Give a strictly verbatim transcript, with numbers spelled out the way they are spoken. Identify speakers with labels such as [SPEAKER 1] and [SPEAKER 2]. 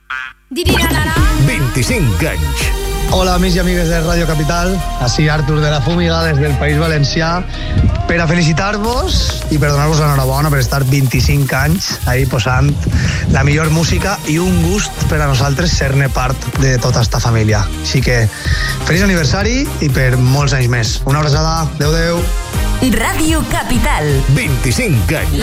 [SPEAKER 1] vint-i-cinc anys.
[SPEAKER 2] Hola, amics i amigues de Radio Capital. Així Artur de la Fúmiga, des del País Valencià, per a felicitar-vos i per donar-vos l'enhorabona per estar vint-i-cinc anys ahí posant la millor música i un gust per a nosaltres ser-ne part de tota esta família. Així que, feliç aniversari i per molts anys més. Una abraçada. Adéu, adéu.
[SPEAKER 3] Radio Capital.
[SPEAKER 1] vint-i-cinc anys.